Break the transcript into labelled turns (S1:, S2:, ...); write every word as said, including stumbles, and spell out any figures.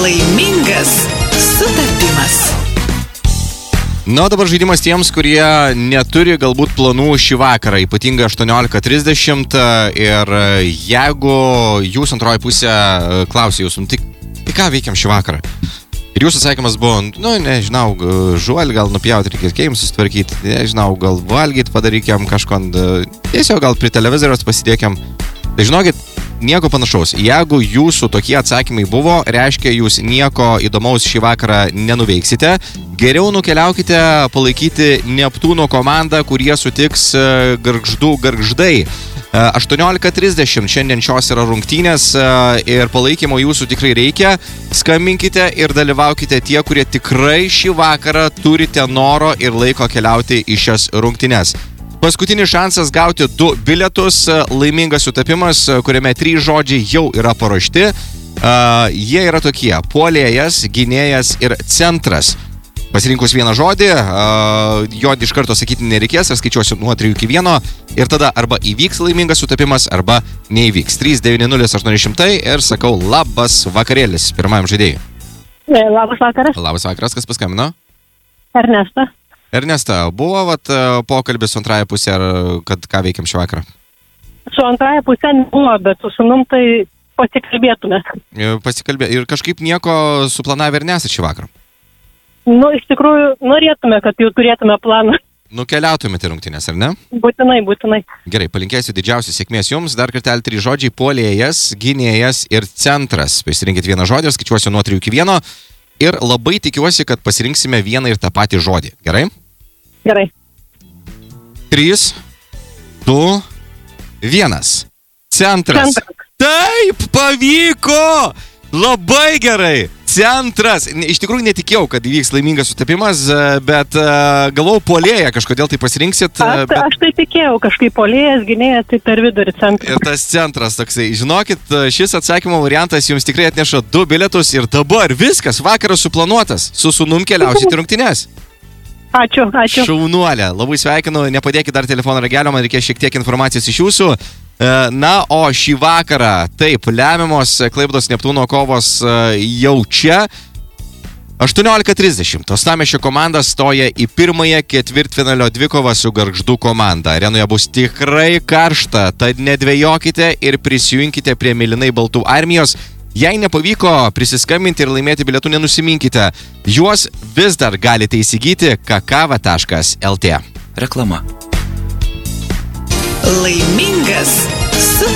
S1: Laimingas sutapimas.
S2: Na, dabar žaidimas tiems, kurie neturi galbūt planų šį vakarą, ypatingai aštuoniolika trisdešimt, ir jeigu jūs antroji pusė klausia jūsų, tai, tai ką veikiam šį vakarą? Ir jūsų atsakymas buvo, nu, nežinau, žuolį gal nupjauti, reikės kėjim susitvarkyti, nežinau, gal valgyti padarykiam kažko, tiesiog gal prie televizoriaus pasidėkiam. Tai žinokit, nieko panašaus. Jeigu jūsų tokie atsakymai buvo, reiškia, jūs nieko įdomaus šį vakarą nenuveiksite. Geriau nukeliaukite palaikyti Neptūno komandą, kurie sutiks Gargždų Gargždai. aštuoniolika trisdešimt šiandien šios yra rungtynės ir palaikymo jūsų tikrai reikia. Skambinkite ir dalyvaukite tie, kurie tikrai šį vakarą turite noro ir laiko keliauti į šias rungtynes. Paskutinis šansas gauti du bilietus, laimingas sutapimas, kuriame trys žodžiai jau yra paruošti. Uh, jie yra tokie: puolėjas, gynėjas ir centras. Pasirinkus vieną žodį, uh, jo iš karto sakyti nereikės, aš skaičiuosiu nuo trijų iki vieno ir tada arba įvyks laimingas sutapimas, arba neįvyks. trys devyni nulis aštuoni šimtai ir sakau labas vakarėlis pirmajam žaidėjui.
S3: Labas vakaras.
S2: Labas vakaras, kas paskambino?
S3: Ernesta.
S2: Ernesta, buvo vat, pokalbis su antrąją pusę, ar kad ką veikiam šį vakarą?
S3: Su antrąją pusę nebuvo, bet su sunum tai pasikalbėtume.
S2: Pasikalbė. Ir kažkaip nieko suplanavę ir nesat šį vakarą?
S3: Nu, iš tikrųjų, norėtume, kad jau turėtume planą.
S2: Nukeliautumėte rungtynės, ar ne?
S3: Būtinai, būtinai.
S2: Gerai, palinkėsiu didžiausios sėkmės jums. Dar kartelį trys žodžiai: puolėjas, gynėjas ir centras. Pasirinkit vieną žodį, skaičiuosiu nuo trijų iki vieno. Ir labai tikiuosi, kad pasirinksime vieną ir tą patį žodį. Gerai?
S3: Gerai.
S2: Trys, du, vienas. Centras.
S3: Centras.
S2: Taip, pavyko! Labai gerai. Centras. Iš tikrųjų netikėjau, kad įvyks laimingas sutapimas, bet uh, galvojau puolėją kažkodėl tai pasirinksit.
S3: Aš,
S2: bet...
S3: aš tai tikėjau, kažkaip puolėjas, gynėjas, tai per vidurį centras.
S2: Ir tas centras toksai. Žinokit, šis atsakymo variantas jums tikrai atneša du bilietus ir dabar viskas, vakaras suplanuotas. Su sūnum keliausite rungtynes.
S3: Ačiū, ačiū.
S2: Šaunuolė, labai sveikinu, nepadėkit dar telefono ragelio, man reikės šiek tiek informacijos iš jūsų. Na, o šį vakarą, taip, lemiamos Klaipėdos Neptūno kovos jau čia. aštuoniolika trisdešimt. Uostamiesčio komanda stoja į pirmąją ketvirtfinalio dvikovą su Gargždų komanda. Arenoje bus tikrai karšta, tad nedvejokite ir prisijunkite prie mėlynai baltų armijos. Jei nepavyko prisiskambinti ir laimėti bilietų, nenusiminkite. Juos vis dar galite įsigyti kakava taškas el tė.
S1: Reklama. Laimingas sutapimas.